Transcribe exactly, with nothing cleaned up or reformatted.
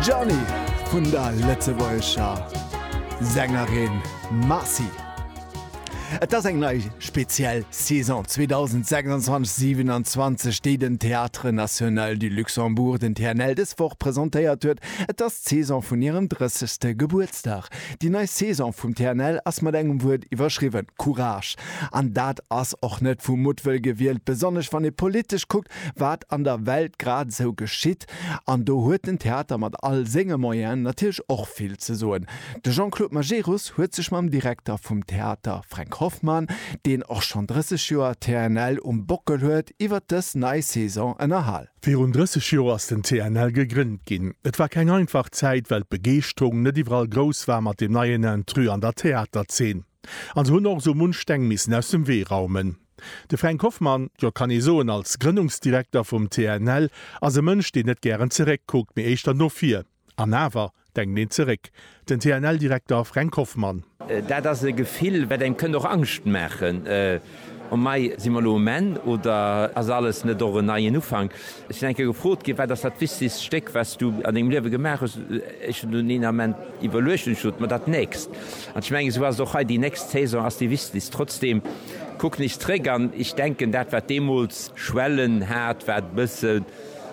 Johnny vun der Letzebäuerscher Sängerin Marcy. Et ass eng neii speziell Saison zwanzig sechsundzwanzig siebenundzwanzig steet den Theatre National du Luxembourg den T N L des Woch präsentéiert huet, et ass Saison vun ihrem dreißigsten Geburtstag. Die neii Saison vum T N L ass mat engem Wut iwwerschriwen Courage. An dat ass och net vum Mutwell gewielt, besonnech wann e politisch guckt, wat an der Welt grad so geschitt. An do huet den Theater mat all Sängemoien natilch och viel ze soen. De Jean-Claude Majerus huet sech mam Direktor vum Theater Frank Hoffmann, den auch schon dreißig Jahre T N L um Bockel hört, iwwer des neue Saison ennnerhall. vierunddreißig Jahre aus den T N L gegründet gin. Et war kein einfach Zeit, weil Begeerung net iwwerall groß war mat dem neuen Entrü an der Theaterzen. An hunn auch so Mundstäng missen aus dem Wehraumen. De Frank Hoffmann, jo kann i soen als Gründungsdirektor vom T N L, as e Mënsch, den net gern zurückguckt, mir eichter no vier. An Naver denk den zurück. Den T N L-Direktor Frank Hoffmann. Äh, da das ein Gefühl, weil den können doch Angst machen. Äh, und mei si mal men oder as alles net do neien Ufang. Ich denke gefrot ge, weil das dat wichtig Steck, was du an dem Lewe gemerk hast, ich du nie am Evaluation shoot, man dat nächst. Und ich meine, so war doch die nächste Saison als die wichtig. Trotzdem guck nicht triggern. Ich denke, dat wat Demos schwellen hat, wat bisschen